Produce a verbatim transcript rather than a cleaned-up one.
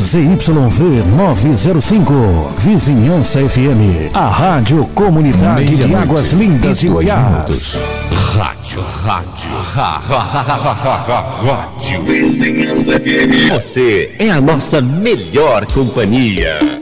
Z Y V novecentos e cinco, Vizinhança F M, a rádio comunitária de Águas Lindas de Goiás. Rádio, rádio, rádio, Vizinhança F M. Você é a nossa melhor companhia.